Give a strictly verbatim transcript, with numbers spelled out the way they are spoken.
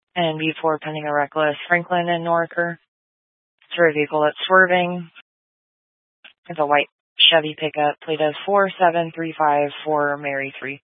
And B four pending a reckless. Franklin and Norker. It's for a vehicle that's swerving. It's a white Chevy pickup. Plate of four seven three five for Mary three.